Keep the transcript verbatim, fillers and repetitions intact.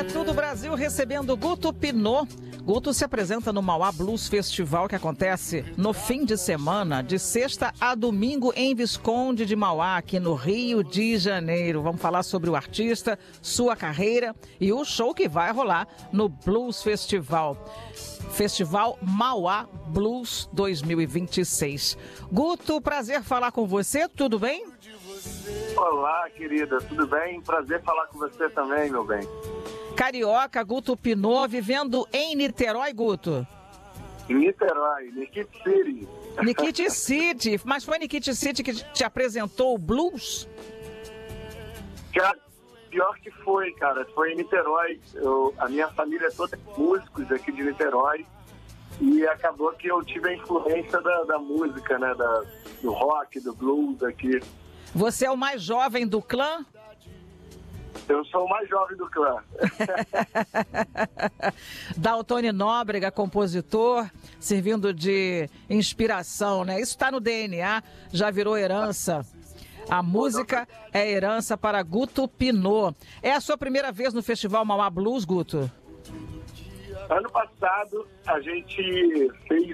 Tudo Brasil recebendo Guto Pinault. Guto se apresenta no Mauá Blues Festival, que acontece no fim de semana, de sexta a domingo, em Visconde de Mauá, aqui no Rio de Janeiro. Vamos falar sobre o artista, sua carreira e o show que vai rolar no Blues Festival. Festival Mauá Blues dois mil e vinte e seis. Guto, prazer falar com você, tudo bem? Olá, querida, tudo bem? Prazer falar com você também, meu bem. Carioca, Guto Pinault, vivendo em Niterói, Guto? Em Niterói, Nikit City. Nikit City, mas foi Nikit City que te apresentou o blues? Cara, pior que foi, cara, foi em Niterói. Eu, a minha família é toda músicos aqui de Niterói e acabou que eu tive a influência da, da música, né, da, do rock, do blues aqui. Você é o mais jovem do clã? Eu sou o mais jovem do clã. Daltone Nóbrega, compositor, servindo de inspiração, né? Isso está no D N A, já virou herança. A música é herança para Guto Pinault. É a sua primeira vez no Festival Mauá Blues, Guto? Ano passado, a gente fez